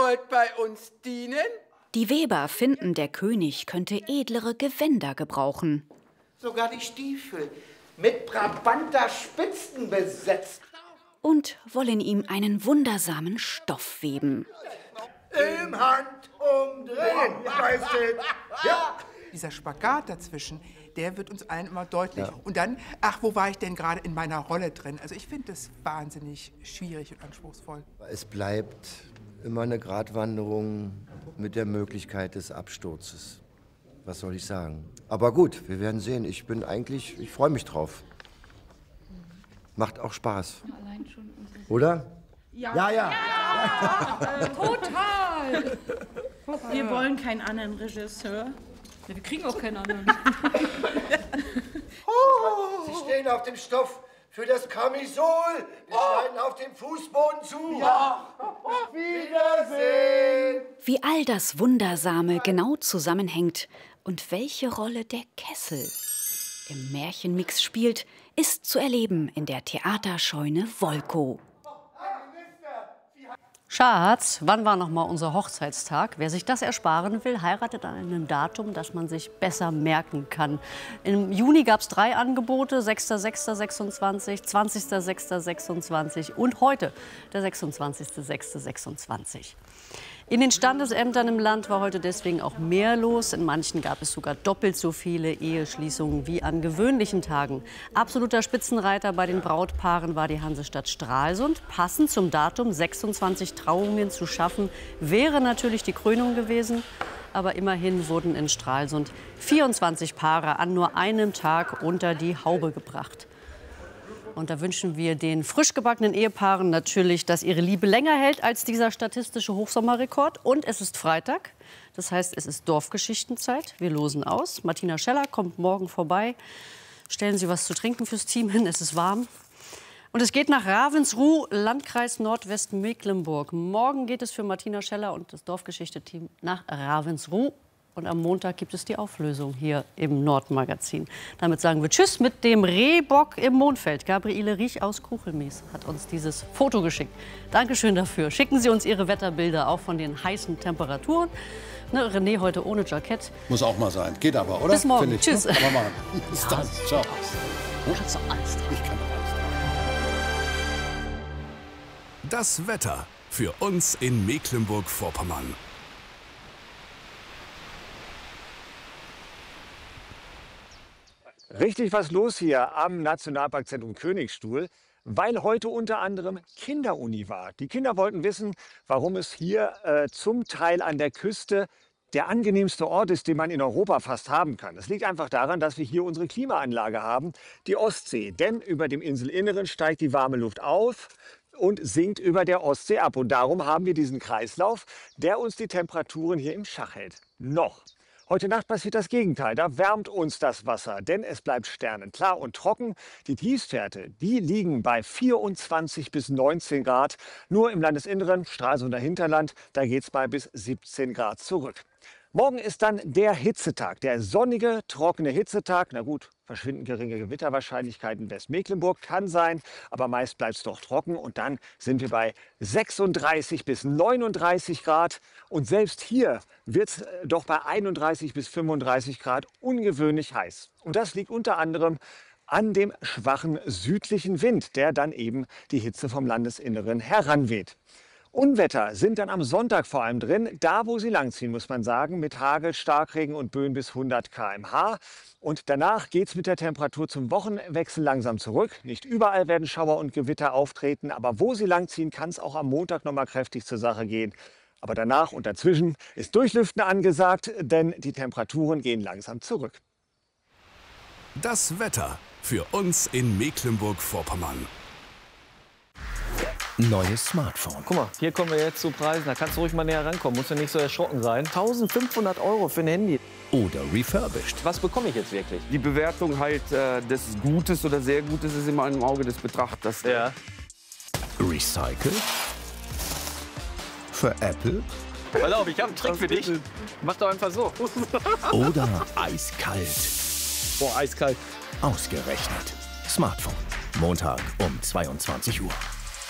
wollt bei uns dienen? Die Weber finden, der König könnte edlere Gewänder gebrauchen. Sogar die Stiefel mit Brabanter Spitzen besetzt. Und wollen ihm einen wundersamen Stoff weben. Im Handumdrehen, Majestät. Ja. Dieser Spagat dazwischen, der wird uns allen immer deutlich. Ja. Und dann, ach, wo war ich denn gerade in meiner Rolle drin? Also ich finde das wahnsinnig schwierig und anspruchsvoll. Es bleibt immer eine Gratwanderung mit der Möglichkeit des Absturzes. Was soll ich sagen? Aber gut, wir werden sehen. Ich freue mich drauf. Macht auch Spaß. Oder? Ja. Ja. Total! Wir wollen keinen anderen Regisseur. Ja, wir kriegen auch keinen anderen. Sie stehen auf dem Stoff für das Kamisol. Wir schneiden auf dem Fußboden zu. Ja. Auf Wiedersehen. Wie all das Wundersame genau zusammenhängt und welche Rolle der Kessel im Märchenmix spielt, ist zu erleben in der Theaterscheune Wolkow. Schatz, wann war noch mal unser Hochzeitstag? Wer sich das ersparen will, heiratet an einem Datum, das man sich besser merken kann. Im Juni gab es 3 Angebote, 6.6.26, 20.6.26 und heute der 26.6.26. In den Standesämtern im Land war heute deswegen auch mehr los. In manchen gab es sogar doppelt so viele Eheschließungen wie an gewöhnlichen Tagen. Absoluter Spitzenreiter bei den Brautpaaren war die Hansestadt Stralsund. Passend zum Datum 26 Trauungen zu schaffen, wäre natürlich die Krönung gewesen. Aber immerhin wurden in Stralsund 24 Paare an nur einem Tag unter die Haube gebracht. Und da wünschen wir den frisch gebackenen Ehepaaren natürlich, dass ihre Liebe länger hält als dieser statistische Hochsommerrekord. Und es ist Freitag, das heißt, es ist Dorfgeschichtenzeit. Wir losen aus. Martina Scheller kommt morgen vorbei. Stellen Sie was zu trinken fürs Team hin, es ist warm. Und es geht nach Ravensruh, Landkreis Nordwestmecklenburg. Morgen geht es für Martina Scheller und das Dorfgeschichte-Team nach Ravensruh. Und am Montag gibt es die Auflösung hier im Nordmagazin. Damit sagen wir Tschüss mit dem Rehbock im Mondfeld. Gabriele Riech aus Kuchelmies hat uns dieses Foto geschickt. Dankeschön dafür. Schicken Sie uns Ihre Wetterbilder auch von den heißen Temperaturen. Ne, René heute ohne Jackett. Muss auch mal sein. Geht aber, oder? Bis morgen. Ich, Tschüss. Ne? Aber machen. Bis dann. Ciao. Du kannst doch alles tragen. Ich kann doch alles tragen. Das Wetter für uns in Mecklenburg-Vorpommern. Richtig was los hier am Nationalparkzentrum Königstuhl, weil heute unter anderem Kinderuni war. Die Kinder wollten wissen, warum es hier zum Teil an der Küste der angenehmste Ort ist, den man in Europa fast haben kann. Das liegt einfach daran, dass wir hier unsere Klimaanlage haben, die Ostsee. Denn über dem Inselinneren steigt die warme Luft auf und sinkt über der Ostsee ab. Und darum haben wir diesen Kreislauf, der uns die Temperaturen hier im Schach hält. Noch. Heute Nacht passiert das Gegenteil. Da wärmt uns das Wasser, denn es bleibt sternenklar und trocken. Die Tiefstwerte, die liegen bei 24 bis 19 Grad. Nur im Landesinneren, Stralsunder Hinterland, da geht es mal bis 17 Grad zurück. Morgen ist dann der Hitzetag, der sonnige, trockene Hitzetag. Na gut, verschwindend geringe Gewitterwahrscheinlichkeiten in Westmecklenburg kann sein, aber meist bleibt es doch trocken. Und dann sind wir bei 36 bis 39 Grad. Und selbst hier wird es doch bei 31 bis 35 Grad ungewöhnlich heiß. Und das liegt unter anderem an dem schwachen südlichen Wind, der dann eben die Hitze vom Landesinneren heranweht. Unwetter sind dann am Sonntag vor allem drin, da wo sie langziehen, muss man sagen, mit Hagel, Starkregen und Böen bis 100 km/h. Und danach geht es mit der Temperatur zum Wochenwechsel langsam zurück. Nicht überall werden Schauer und Gewitter auftreten, aber wo sie langziehen, kann es auch am Montag noch mal kräftig zur Sache gehen. Aber danach und dazwischen ist Durchlüften angesagt, denn die Temperaturen gehen langsam zurück. Das Wetter für uns in Mecklenburg-Vorpommern. Neues Smartphone. Guck mal, hier kommen wir jetzt zu Preisen. Da kannst du ruhig mal näher rankommen. Musst du nicht so erschrocken sein. 1.500 € für ein Handy. Oder refurbished. Was bekomme ich jetzt wirklich? Die Bewertung halt des Gutes oder sehr Gutes ist immer im Auge des Betrachters. Ja. Recycelt. Für Apple. Pass auf, ich habe einen Trick für dich. Mach doch einfach so. Oder eiskalt. Boah, eiskalt. Ausgerechnet. Smartphone. Montag um 22 Uhr.